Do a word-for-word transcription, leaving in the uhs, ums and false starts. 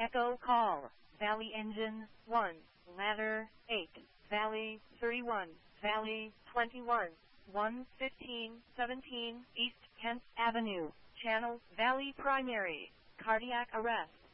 Echo call. Valley engine, one. Ladder, eight. Valley, thirty-one. Valley, twenty-one. one fifteen seventeen East Kent Avenue. Channel, Valley primary. Cardiac arrest.